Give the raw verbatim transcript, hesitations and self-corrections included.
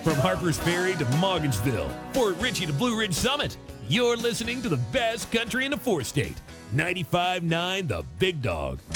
From Harper's Ferry to Morgansville, Fort Ritchie to Blue Ridge Summit, you're listening to the best country in the four-state. ninety-five point nine The Big Dog.